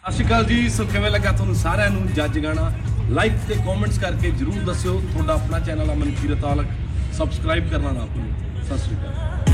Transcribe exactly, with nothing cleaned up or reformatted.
ਸਤਿ ਸ਼੍ਰੀ ਅਕਾਲ ਜੀ। ਸੋ ਕਿਵੇਂ ਲੱਗਾ ਤੁਹਾਨੂੰ ਸਾਰਿਆਂ ਨੂੰ ਜੱਜ ਗਾਣਾ? ਲਾਈਕ ਤੇ ਕਮੈਂਟਸ ਕਰਕੇ ਜਰੂਰ ਦੱਸਿਓ। ਤੁਹਾਡਾ ਆਪਣਾ ਚੈਨਲ ਅਮਨਕੀਰਤ ਔਲਖ, ਸਬਸਕ੍ਰਾਈਬ ਕਰਨਾ ਨਾ ਭੁੱਲੋ। ਸਤਿ ਸ਼੍ਰੀ ਅਕਾਲ।